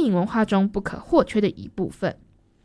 电影文化中不可或缺的一部分。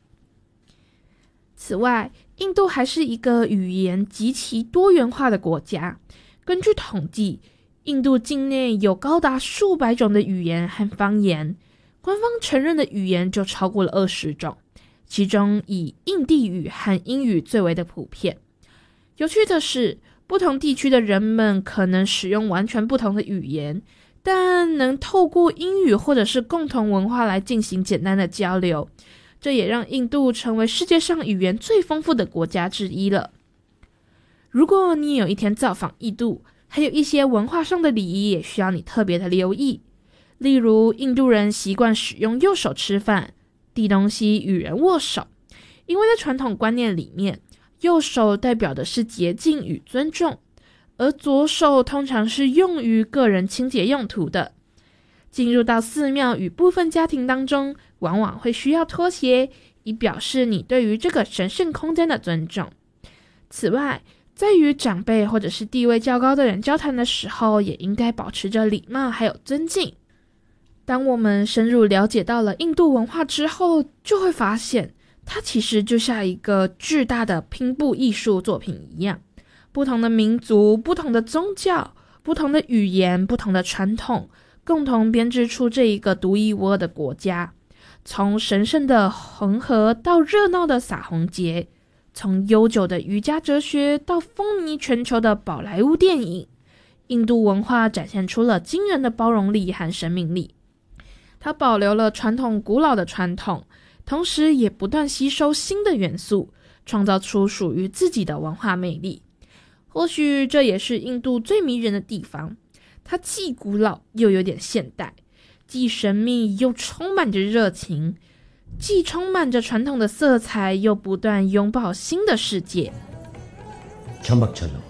此外，印度还是一个语言极其多元化的国家。根据统计，印度境内有高达数百种的语言和方言，官方承认的语言就超过了20种，其中以印地语和英语最为的普遍。有趣的是，不同地区的人们可能使用完全不同的语言，但能透过英语或者是共同文化来进行简单的交流，这也让印度成为世界上语言最丰富的国家之一了。如果你有一天造访印度，还有一些文化上的礼仪也需要你特别的留意。例如，印度人习惯使用右手吃饭，递东西与人握手，因为在传统观念里面，右手代表的是洁净与尊重，而左手通常是用于个人清洁用途的。进入到寺庙与部分家庭当中，往往会需要脱鞋，以表示你对于这个神圣空间的尊重。此外，在与长辈或者是地位较高的人交谈的时候，也应该保持着礼貌还有尊敬。当我们深入了解到了印度文化之后，就会发现它其实就像一个巨大的拼布艺术作品一样，不同的民族、不同的宗教、不同的语言、不同的传统，共同编织出这一个独一无二的国家。从神圣的恒河到热闹的洒红节，从悠久的瑜伽哲学到风靡全球的宝莱坞电影，印度文化展现出了惊人的包容力和生命力。它保留了传统古老的传统，同时也不断吸收新的元素，创造出属于自己的文化魅力。或许这也是印度最迷人的地方，它既古老又有点现代，既神秘又充满着热情，既充满着传统的色彩，又不断拥抱新的世界。 चमक चलो